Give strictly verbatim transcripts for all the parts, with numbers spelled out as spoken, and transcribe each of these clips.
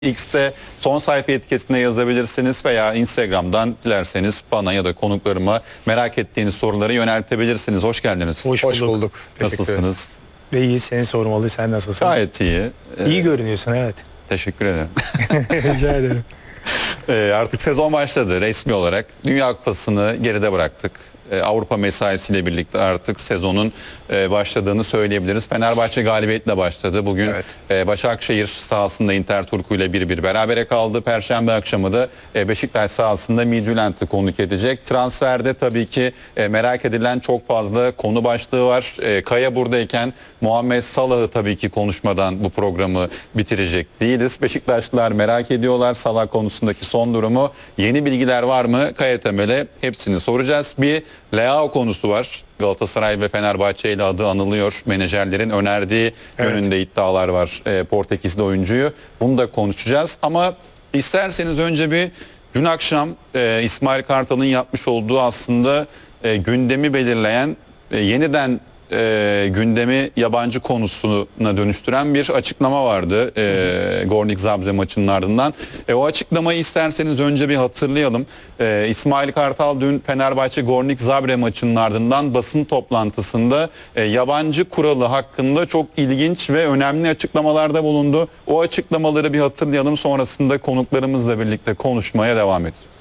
X'te son sayfa etiketine yazabilirsiniz veya Instagram'dan dilerseniz bana ya da konuklarıma merak ettiğiniz soruları yöneltebilirsiniz. Hoş geldiniz. Hoş bulduk. Hoş bulduk. Nasılsınız? Ve iyi, seni sormalı. Sen nasılsın? Gayet iyi. İyi Ee, görünüyorsun, evet. Teşekkür ederim. Rica ederim. Ee, artık sezon başladı resmi olarak. Dünya Kupası'nı geride bıraktık. Ee, Avrupa mesaisiyle birlikte artık sezonun e, başladığını söyleyebiliriz. Fenerbahçe galibiyetle başladı. Bugün Evet. e, Başakşehir sahasında Inter Turku ile bir bir berabere kaldı. Perşembe akşamı da e, Beşiktaş sahasında Midtjylland'ı konuk edecek. Transferde tabii ki e, merak edilen çok fazla konu başlığı var. E, Kaya buradayken Muhammed Salah'ı tabii ki konuşmadan bu programı bitirecek değiliz. Beşiktaşlılar merak ediyorlar Salah konusundaki son durumu. Yeni bilgiler var mı? Kaya Temel'e hepsini soracağız. Bir Leao konusu var. Galatasaray ve Fenerbahçe ile adı anılıyor. Menajerlerin önerdiği Evet. yönünde iddialar var e, Portekizli oyuncuyu. Bunu da konuşacağız. Ama isterseniz önce bir dün akşam e, İsmail Kartal'ın yapmış olduğu aslında e, gündemi belirleyen, e, yeniden e, gündemi yabancı konusuna dönüştüren bir açıklama vardı e, Gornik Zabrze maçının ardından. E, o açıklamayı isterseniz önce bir hatırlayalım. E, İsmail Kartal dün Fenerbahçe Gornik Zabrze maçının ardından basın toplantısında e, yabancı kuralı hakkında çok ilginç ve önemli açıklamalarda bulundu. O açıklamaları bir hatırlayalım, sonrasında konuklarımızla birlikte konuşmaya devam edeceğiz.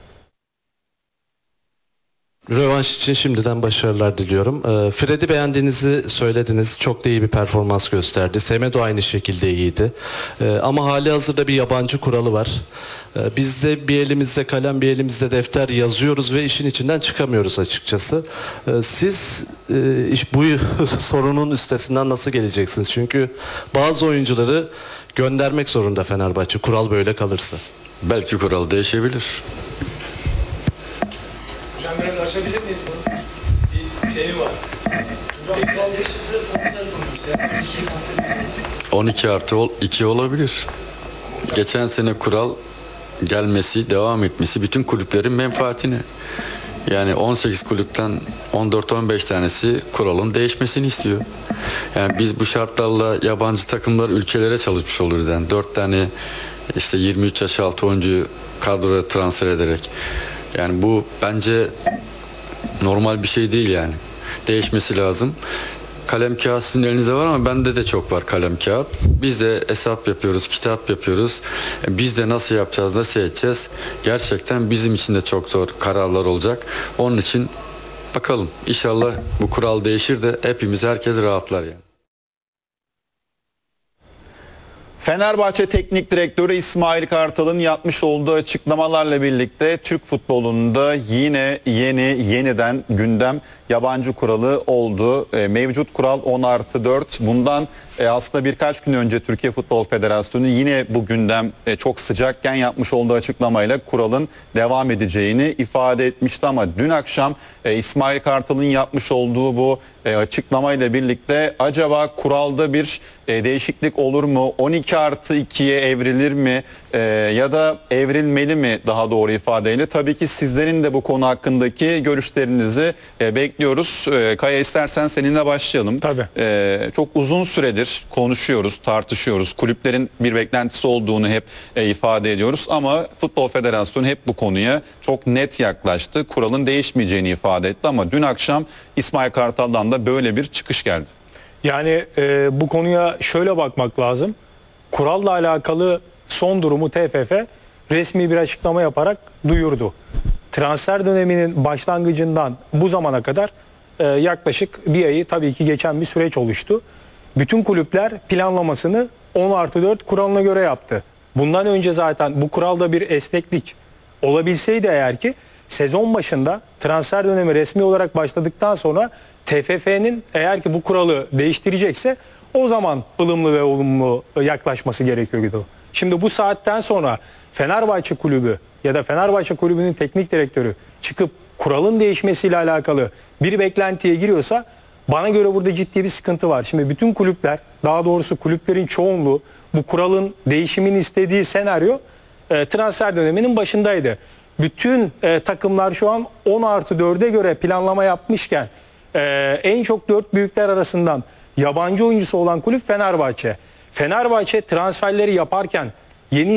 Rövanş için şimdiden başarılar diliyorum. Ee, Fred'i beğendiğinizi söylediniz. Çok da iyi bir performans gösterdi. Semedo aynı şekilde iyiydi. Ee, ama hali hazırda bir yabancı kuralı var. Ee, biz de bir elimizde kalem bir elimizde defter yazıyoruz ve işin içinden çıkamıyoruz açıkçası. Ee, siz e, iş, bu sorunun üstesinden nasıl geleceksiniz? Çünkü bazı oyuncuları göndermek zorunda Fenerbahçe. Kural böyle kalırsa. Belki kural değişebilir. Hocam biraz açabilir miyiz bunu? Bir şey var. Hocam kural değişirse transfer konuyoruz. on iki artı iki olabilir. Geçen sene kural gelmesi, devam etmesi bütün kulüplerin menfaatine. Yani on sekiz kulüpten on dört on beş tanesi kuralın değişmesini istiyor. Yani biz bu şartlarla yabancı takımlar ülkelere çalışmış oluruz. Yani dört tane işte yirmi üç yaş altı oyuncuyu kadroya transfer ederek. Yani bu bence normal bir şey değil yani. Değişmesi lazım. Kalem kağıt sizin elinizde var ama bende de çok var kalem kağıt. Biz de hesap yapıyoruz, kitap yapıyoruz. Biz de nasıl yapacağız, nasıl edeceğiz? Gerçekten bizim için de çok zor kararlar olacak. Onun için bakalım. İnşallah bu kural değişir de hepimiz, herkes rahatlar yani. Fenerbahçe Teknik Direktörü İsmail Kartal'ın yapmış olduğu açıklamalarla birlikte Türk futbolunda yine yeni yeniden gündem yabancı kuralı oldu. E, mevcut kural on artı dört. Bundan e, aslında birkaç gün önce Türkiye Futbol Federasyonu yine bu gündem e, çok sıcakken yapmış olduğu açıklamayla kuralın devam edeceğini ifade etmişti. Ama dün akşam e, İsmail Kartal'ın yapmış olduğu bu e, açıklamayla birlikte acaba kuralda bir e, değişiklik olur mu? on iki artı ikiye evrilir mi? E, ya da evrilmeli mi daha doğru ifadeyle? Tabii ki sizlerin de bu konu hakkındaki görüşlerinizi e, bekliyoruz. E, Kaya, istersen seninle başlayalım. Tabii. E, çok uzun süredir konuşuyoruz, tartışıyoruz. Kulüplerin bir beklentisi olduğunu hep e, ifade ediyoruz. Ama Futbol Federasyonu hep bu konuya çok net yaklaştı. Kuralın değişmeyeceğini ifade etti. Ama dün akşam İsmail Kartal'dan da böyle bir çıkış geldi. Yani e, bu konuya şöyle bakmak lazım. Kuralla alakalı son durumu T F F resmi bir açıklama yaparak duyurdu. Transfer döneminin başlangıcından bu zamana kadar e, yaklaşık bir ayı tabii ki geçen bir süreç oluştu. Bütün kulüpler planlamasını on artı dört kuralına göre yaptı. Bundan önce zaten bu kuralda bir esneklik olabilseydi eğer ki sezon başında transfer dönemi resmi olarak başladıktan sonra T F F'nin eğer ki bu kuralı değiştirecekse o zaman ılımlı ve olumlu yaklaşması gerekiyordu. Şimdi bu saatten sonra Fenerbahçe kulübü ya da Fenerbahçe kulübünün teknik direktörü çıkıp kuralın değişmesiyle alakalı bir beklentiye giriyorsa bana göre burada ciddi bir sıkıntı var. Şimdi bütün kulüpler, daha doğrusu kulüplerin çoğunluğu bu kuralın değişimini istediği senaryo e, transfer döneminin başındaydı. Bütün e, takımlar şu an on artı dörde göre planlama yapmışken e, en çok dört büyükler arasından yabancı oyuncusu olan kulüp Fenerbahçe. Fenerbahçe transferleri yaparken yeni